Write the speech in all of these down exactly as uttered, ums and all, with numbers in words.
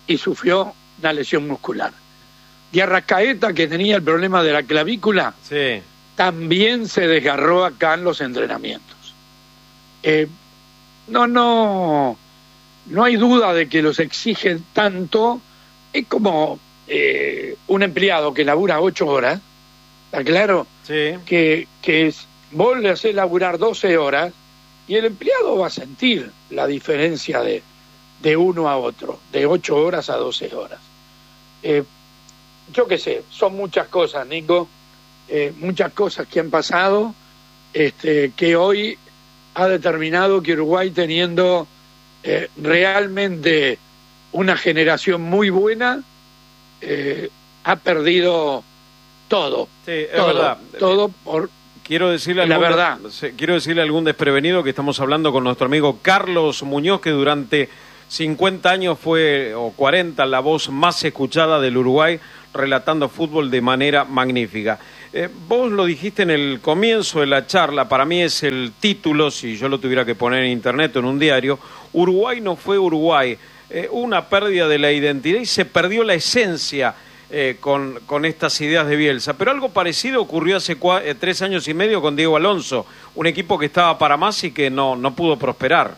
y sufrió una lesión muscular. Di Arrascaeta, que tenía el problema de la clavícula, sí. también se desgarró acá en los entrenamientos. Eh, no, no, no hay duda de que los exigen tanto. Es como eh, un empleado que labura ocho horas, ¿está claro? Sí. Que, que es, vos le hacés laburar doce horas y el empleado va a sentir la diferencia de, de uno a otro, de ocho horas a doce horas. Eh, yo qué sé, son muchas cosas, Nico, eh, muchas cosas que han pasado, este, que hoy ha determinado que Uruguay, teniendo eh, realmente una generación muy buena, eh, ha perdido todo. Sí, es todo, verdad. todo por quiero decirle la algún, verdad. Quiero decirle a algún desprevenido que estamos hablando con nuestro amigo Carlos Muñoz, que durante cincuenta años fue, o cuarenta, la voz más escuchada del Uruguay, relatando fútbol de manera magnífica. Eh, vos lo dijiste en el comienzo de la charla, para mí es el título, si yo lo tuviera que poner en internet o en un diario: Uruguay no fue Uruguay, eh, una pérdida de la identidad y se perdió la esencia eh, con, con estas ideas de Bielsa. Pero algo parecido ocurrió hace cua, eh, tres años y medio con Diego Alonso, un equipo que estaba para más y que no, no pudo prosperar.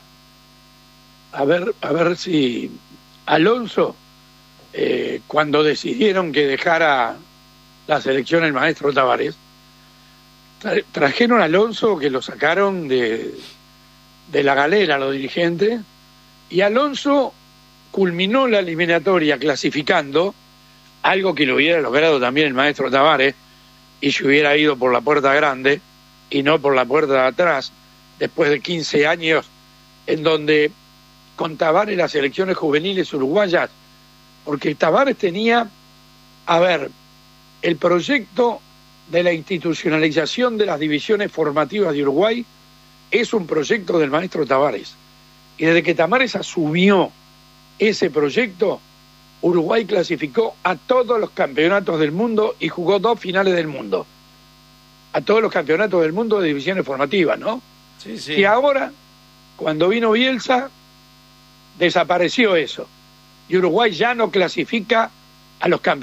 A ver, a ver si Alonso, eh, cuando decidieron que dejara la selección el maestro Tavares, tra trajeron a Alonso, que lo sacaron de, de la galera los dirigentes, y Alonso culminó la eliminatoria clasificando, algo que lo hubiera logrado también el maestro Tavares, y se hubiera ido por la puerta grande y no por la puerta de atrás, después de quince años en donde con Tavares las selecciones juveniles uruguayas, porque Tavares tenía, a ver, el proyecto de la institucionalización de las divisiones formativas de Uruguay es un proyecto del maestro Tavares. Y desde que Tavares asumió ese proyecto, Uruguay clasificó a todos los campeonatos del mundo y jugó dos finales del mundo. A todos los campeonatos del mundo de divisiones formativas, ¿no? Sí, sí. Y ahora, cuando vino Bielsa, desapareció eso. Y Uruguay ya no clasifica a los campeonatos.